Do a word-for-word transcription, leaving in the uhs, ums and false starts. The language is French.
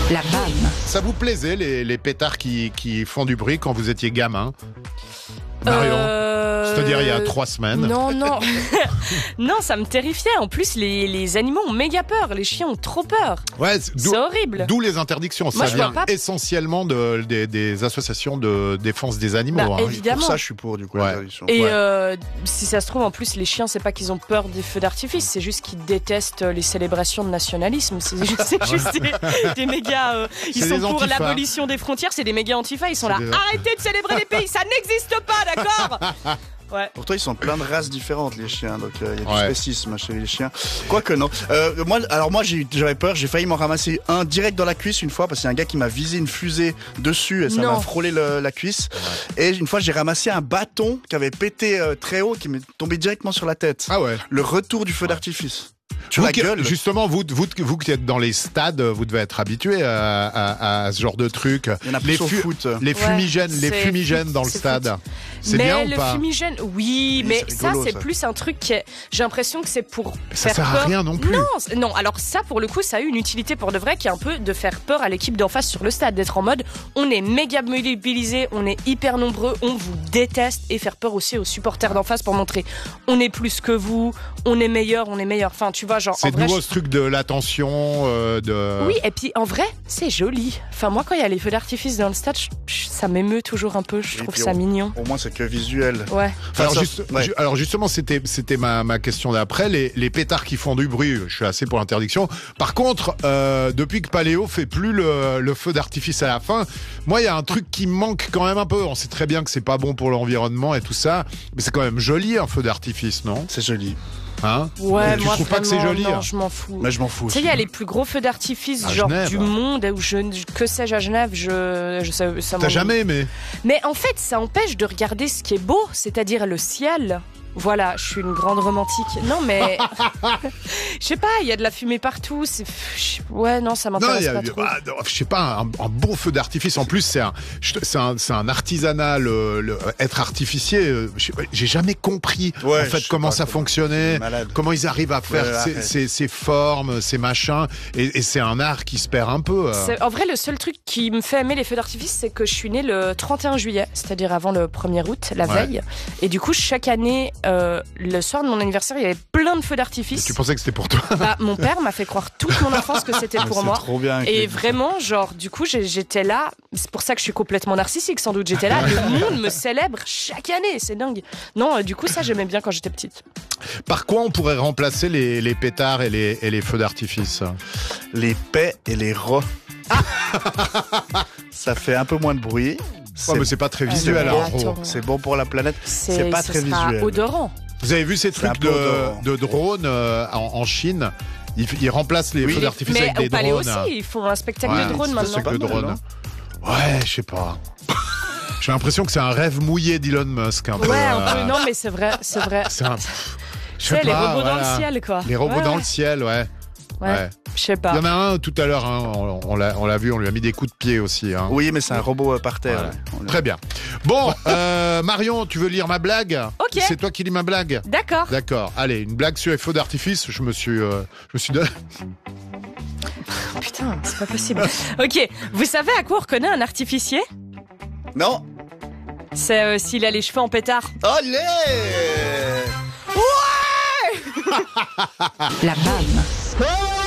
La B A M. Ça vous plaisait les, les pétards qui, qui font du bruit quand vous étiez gamin, Marion? Euh... C'est-à-dire il y a trois semaines. Non, non. Non, ça me terrifiait. En plus, les, les animaux ont méga peur. Les chiens ont trop peur. Ouais, c'est, c'est horrible. D'où les interdictions. Moi, ça je vient vois pas... essentiellement de, des, des associations de défense des animaux. Bah, hein. évidemment. Pour ça, je suis pour, du coup, ouais. l'interdiction. Et ouais. euh, si ça se trouve, en plus, les chiens, c'est pas qu'ils ont peur des feux d'artifice, c'est juste qu'ils détestent les célébrations de nationalisme. C'est juste, c'est juste des, des méga... Euh, ils C'est sont des pour antifas. l'abolition des frontières, c'est des méga antifas. Ils sont là, des... arrêtez de célébrer les pays, ça n'existe pas, d'accord? Ouais. Pourtant, ils sont plein de races différentes, les chiens. Donc, il euh, y a ouais. du spécisme chez les chiens. Quoique, non. Euh, moi, alors, moi, j'ai, j'avais peur. J'ai failli m'en ramasser un direct dans la cuisse une fois parce qu'il y a un gars qui m'a visé une fusée dessus et ça non. m'a frôlé le, la cuisse. Ouais. Et une fois, j'ai ramassé un bâton qui avait pété euh, très haut, qui m'est tombé directement sur la tête. Ah ouais. Le retour du feu d'artifice. Vous la qui, gueule. Justement, vous, vous, vous qui êtes dans les stades, vous devez être habitué à, à, à ce genre de truc. Il y en a plus les au fu- foot. Les fumigènes, Ouais, les c'est fumigènes foot, dans le c'est stade. foot. C'est mais bien ou le pas? fumigène, oui, Oui, mais c'est ça rigolo, c'est ça. plus un truc qui est... J'ai l'impression que c'est pour Ça faire sert peur. à rien non plus. Non, c'est- non, alors ça pour le coup, ça a eu une utilité pour de vrai qui est un peu de faire peur à l'équipe d'en face sur le stade, d'être en mode on est méga mobilisés, on est hyper nombreux, on vous déteste et faire peur aussi aux supporters d'en face pour montrer on est plus que vous, on est meilleur, on est meilleur. Enfin, tu vois, genre C'est en de vrai, nouveau je- ce truc de l'attention, euh, de... Oui, et puis en vrai, c'est joli. Enfin, moi, quand il y a les feux d'artifice dans le stade, je- je- ça m'émeut toujours un peu. Je Et trouve puis ça on- mignon. Au moins, c'est que visuel. Ouais. Enfin, Alors, ça- juste- ouais. ju- alors justement, c'était c'était ma, ma question d'après. Les, les pétards qui font du bruit, je suis assez pour l'interdiction. Par contre, euh, depuis que Paléo fait plus le, le feu d'artifice à la fin, moi, il y a un truc qui me manque quand même un peu. On sait très bien que c'est pas bon pour l'environnement et tout ça, mais c'est quand même joli un feu d'artifice, non? C'est joli. Hein? Ouais, tu moi, trouves pas que c'est vraiment, joli? non, hein je m'en fous. Mais je m'en fous. Tu sais, il y a les plus gros feux d'artifice, À genre Genève. du monde, où je, que sais-je à Genève, je, je sais, ça T'as m'en- jamais aimé? Mais en fait, ça empêche de regarder ce qui est beau, c'est-à-dire le ciel. Voilà, je suis une grande romantique. Non, mais je sais pas, il y a de la fumée partout. C'est, ouais, non, ça Non, m'intéresse il y a, pas trop. bah, non, je sais pas, un, un bon feu d'artifice. En plus, c'est un, je- c'est un, c'est un artisanat. Le, le- être artificier, euh, je sais pas, j'ai jamais compris Ouais, en je fait sais comment pas, ça comment- fonctionnait, Malade. comment ils arrivent à faire Ouais, ces, arrête. ces, ces formes, ces machins. Et, et c'est un art qui se perd un peu. euh. C'est- En vrai, le seul truc qui me fait aimer les feux d'artifice, c'est que je suis née le trente et un juillet, c'est-à-dire avant le premier août, la Ouais. veille. Et du coup, chaque année, euh, le soir de mon anniversaire, il y avait plein de feux Et d'artifice. tu pensais que c'était pour toi? Bah, mon père m'a fait croire toute mon enfance que c'était pour C'est moi. trop bien. Et Kate. vraiment, genre, du coup, j'ai- j'étais là. C'est pour ça que je suis complètement narcissique, sans doute. J'étais là. Le monde me célèbre chaque année. C'est dingue. Non, euh, du coup, ça, j'aimais bien quand j'étais petite. Par quoi on pourrait remplacer les, les pétards et les, et les feux d'artifice? Les paix et les rats. Ça fait un peu moins de bruit. Ouais, mais c'est pas très Ah, visuel. mais hein, attends. gros. C'est bon pour la planète. C'est pas ce très sera visuel. odorant. Vous avez vu ces C'est un trucs peu de, odorant. de drones euh, en, en Chine? Ils, ils remplacent les Oui. feux d'artifice Mais avec des au palais drones. aussi, ils font un spectacle Ouais, de drone c'est maintenant. ça que le Pas mal, drone. non Ouais, je sais pas. J'ai l'impression que c'est un rêve mouillé d'Elon Musk. Un peu, Ouais, un euh, peu. Non, mais c'est vrai, c'est vrai. C'est un... Tu Je sais sais, les pas, robots dans voilà. le ciel, quoi. Les robots Ouais, dans ouais. le ciel, ouais. Ouais. Ouais. Je sais Il pas. y en a un tout à l'heure, hein, on, on l'a, on l'a vu, on lui a mis des coups de pied aussi. Hein. Oui, mais c'est un robot euh, par terre. Ouais. ouais. On l'a- Très bien. Bon, euh, Marion, tu veux lire ma blague? Ok. C'est toi qui lis ma blague? D'accord. D'accord. Allez, une blague sur les feux d'artifice. Je me suis, euh, je me suis donné. Putain, c'est pas possible. Ok, vous savez à quoi on reconnaît un artificier? Non. C'est euh, s'il a les cheveux en pétard. Allez. Ouais. La B A M.